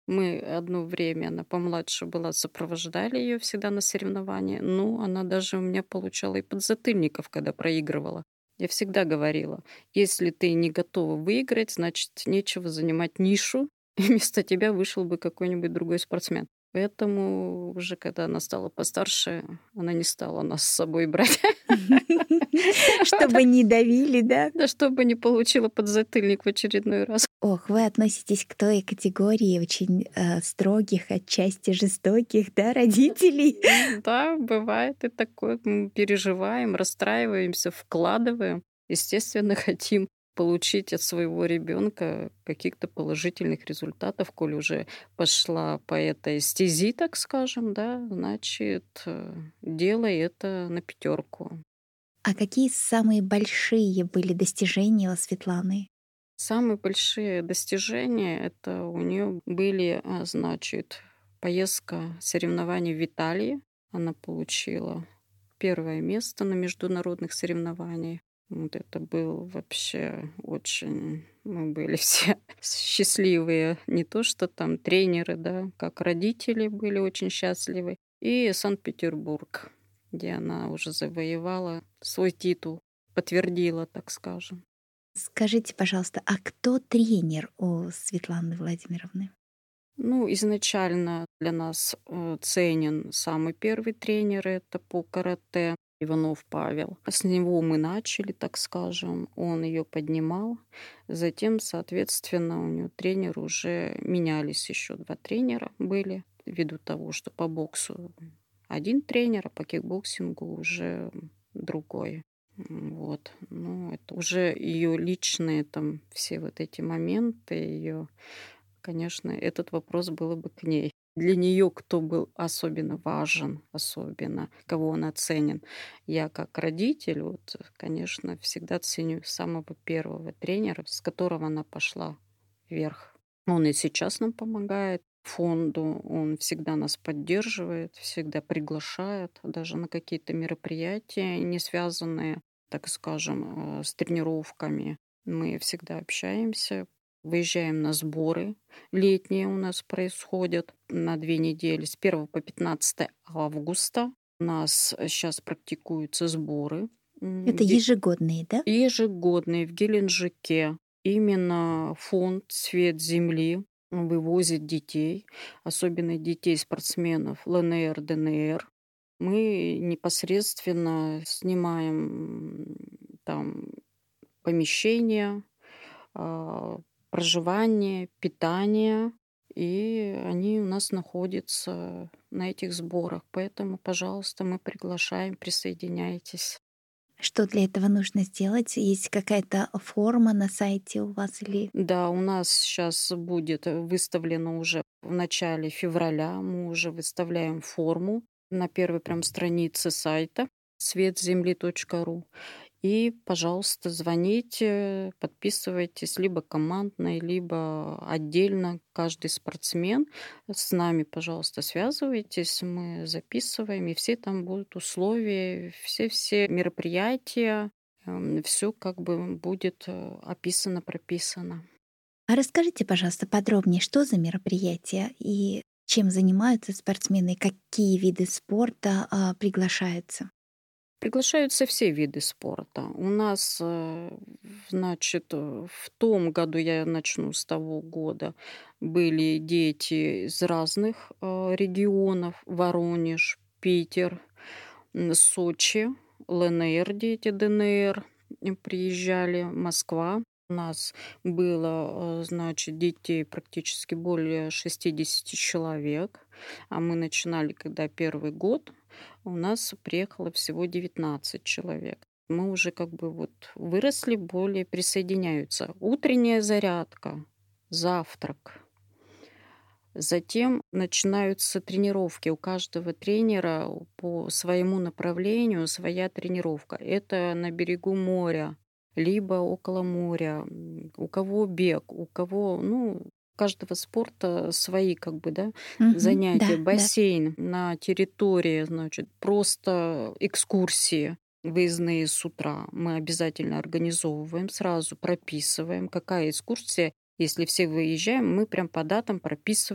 Мы одно время, она помладше была, сопровождали ее всегда на соревнования. Ну, она даже у меня получала и подзатыльников, когда проигрывала. Я всегда говорила, если ты не готова выиграть, значит, нечего занимать нишу, и вместо тебя вышел бы какой-нибудь другой спортсмен. Поэтому уже когда она стала постарше, она не стала нас с собой брать. Чтобы не давили, да? Да, чтобы не получила подзатыльник в очередной раз. Ох, вы относитесь к той категории очень, строгих, отчасти жестоких, да, родителей. Да, бывает и такое. Мы переживаем, расстраиваемся, вкладываем. Естественно, хотим получить от своего ребенка каких-то положительных результатов, коль уже пошла по этой стези, так скажем, да, значит, делай это на пятерку. А какие самые большие были достижения у Светланы? Самые большие достижения это у нее были, значит, поездка соревнований в Италии. Она получила первое место на международных соревнованиях. Вот это был вообще очень... Мы были все счастливые. Не то, что там тренеры, да, как родители были очень счастливы. И Санкт-Петербург, где она уже завоевала свой титул, подтвердила, так скажем. Скажите, пожалуйста, а кто тренер у Светланы Владимировны? Ну, изначально для нас ценен самый первый тренер, это по карате Иванов Павел. С него мы начали, так скажем, он ее поднимал. Затем, соответственно, у нее тренеры уже менялись, еще два тренера были, ввиду того, что по боксу один тренер, а по кикбоксингу уже другой. Вот. Ну, это уже ее личные там все вот эти моменты, ее. Конечно, этот вопрос было бы к ней. Для нее кто был особенно важен, особенно кого она ценит. Я как родитель, вот, конечно, всегда ценю самого первого тренера, с которого она пошла вверх. Он и сейчас нам помогает фонду, он всегда нас поддерживает, всегда приглашает даже на какие-то мероприятия, не связанные, так скажем, с тренировками. Мы всегда общаемся, выезжаем на сборы. Летние у нас происходят на 2 недели с 1 по 15 августа. У нас сейчас практикуются сборы Это ежегодные, да? ежегодные в Геленджике. Именно фонд «Свет Земли» вывозит детей, особенно детей спортсменов ЛНР, ДНР. Мы непосредственно снимаем там помещения, а, проживание, питание, и они у нас находятся на этих сборах. Поэтому, пожалуйста, мы приглашаем, присоединяйтесь. Что для этого нужно сделать? Есть какая-то форма на сайте у вас или... Да, у нас сейчас будет выставлено уже в начале февраля. Мы уже выставляем форму на первой прям странице сайта светземли.ру. И, пожалуйста, звоните, подписывайтесь либо командно, либо отдельно каждый спортсмен. С нами, пожалуйста, связывайтесь, мы записываем, и все там будут условия, все мероприятия, все как бы будет описано, прописано. А расскажите, пожалуйста, подробнее, что за мероприятие и чем занимаются спортсмены, какие виды спорта приглашаются? Приглашаются все виды спорта. У нас, значит, в том году, я начну с того года, были дети из разных регионов. Воронеж, Питер, Сочи, ЛНР дети, ДНР приезжали, Москва. У нас было, значит, детей практически более 60 человек. А мы начинали, когда первый год, у нас приехало всего 19 человек. Мы уже как бы вот выросли, более присоединяются. Утренняя зарядка, завтрак. Затем начинаются тренировки. У каждого тренера по своему направлению своя тренировка. Это на берегу моря, либо около моря. У кого бег, у кого, ну, у каждого спорта свои как бы, да, Мгм. занятия. Да, да. Бассейн на территории, значит, просто экскурсии выездные с утра. Мы обязательно организовываем, сразу прописываем, какая экскурсия. Если все выезжаем, мы прям по датам прописываем.